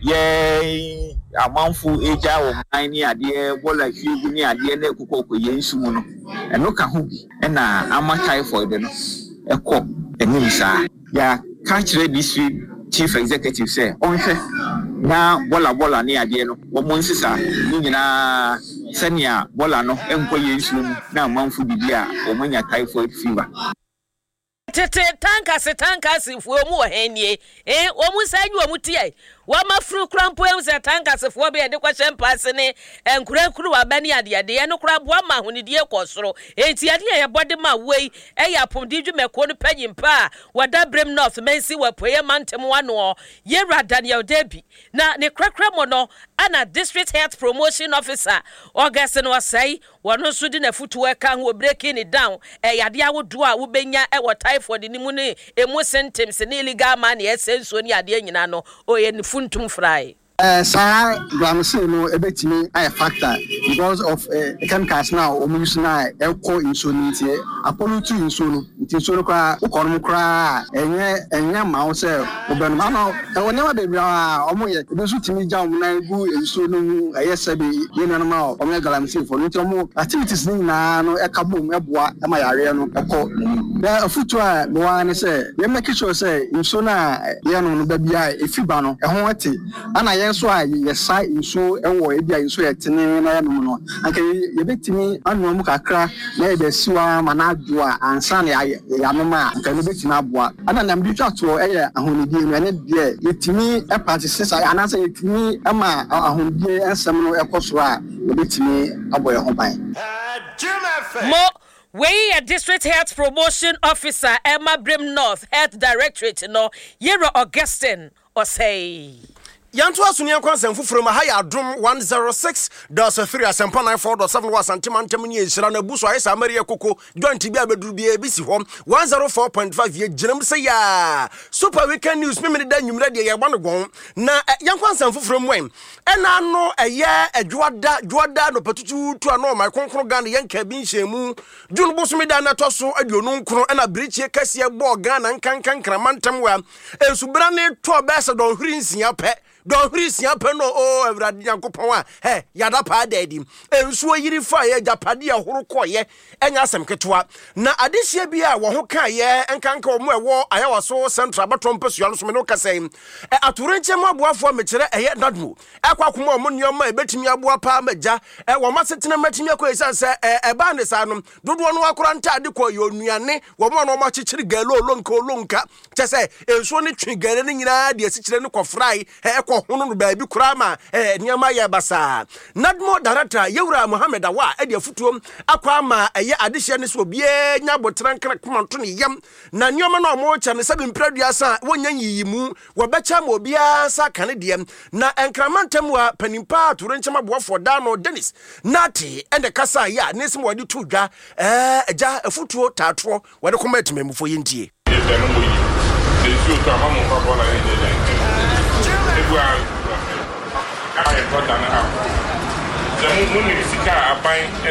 ye amanfo eja wo man ni ade bola hwiegu ni ade na ekokoko ye nsumu no eno ka ho bi na ama typhoid no ekọ enim sa ya catch district chief executive say onhwe na bola ni ade no wo mo nsisa ni nyina senia bola no enko ye nsumu na amanfo bibia wo manya typhoid fever tete tankas fuo mu ohenie omu sanyu omu tie wa mafru krampo em se tankas fuo be de kwahye mpase ne enkurankuru wa bani ade no kra boa ma honidie kosoro enti ade ye bode ma wei ya pomdi dwumeko no panyimpa wada brem north mensi wa poye mantem wano ye Daniel Debi na ne krakra mo no ana district health promotion officer August no say wono so di na futu eka ho breaking it down yade awodo a wo benya e typhoid ni mu ne emu symptoms ne illegal man yesenso ni ade nyina no oye ni funtum fry Sir, Gramsay no ebetimi a factor because of chemicals now use na elko insulin tie Apollo 2 insulin insulin kwa ukono kra enye ma say obenu ma no e woni ma bebre a omoye ebesu timi jam na egu insulin ayesebe ye na ma omo Gramsay for no tomo activities ni na no ekabom eboa e ma yare no eko na afutu a no wa ne say ye make sure say insulin a ye no ba bia efiba no e ho ate ana so a yesa inso ewo ebia inso yetene na yanu no anka yebetimi anu mu kakra na yebesiwa manadwo a ansa na yamema anka yebetimi aboa ana na mbi twato eye ahonidie no ene de yetimi practice sai anasa yetimi ama ahonidie ensem no ekoso a yebetimi aboye ho ban mo we a district health promotion officer Emma Brim North Health Directorate no Yero Augustine or say Yanto asuni kwansen fufuro ma ha ya adom 106.3 asempa 94.7 wasantimantem ni ehira na buso ayesa amaria koko joint bi abeduru bi ebisi ho 104.5 ye ginam se ya super weekend news me da nwumra de ye gbano gon na yankwansen fufuro mwen ena no eye adwoada no patutu tu ano my konkro Ghana yanka bi nhemu dun buso me da na toso aduonu nkro ena brichie kase bo Ghana nkankan kramantem wa ensubra ne to besa don hiri nsia pe don Christian peno o Everard Yankopon yada pa daddy ensuo yiri fa ye japade ahoro koye enya asem ketwa na adehia bia wo ho ka ye enkanka omo ewo ayawaso central batom pesuan so me no kasem aturenche maboafo mekere eye nadmo ekwakoma omo nioma ebetimi aboa pa maja wo masetena matimi akoyesa se eba ne sa no dodo no akora ntade koye onuane wo mo no machikiri galo lonka chese ensuo ne twigare ne nyina de asikire ne kofrai hono no baabi kurama niama ya basa nadmo director Yewura Mohammed Awa ade afutuom akwa ma eye adehia ne so obie nya botran kra komanto ne yam na nioma no mo cha ne sabi mpraduasa wonya yiyimu wo becha ma obia sa kane de na enkramantem wa panimpa aturenchema boafo da no Dennis Nati ende kasa ya nesim wadi tudwa eja afutuo taatro wade komatimemfo yentie I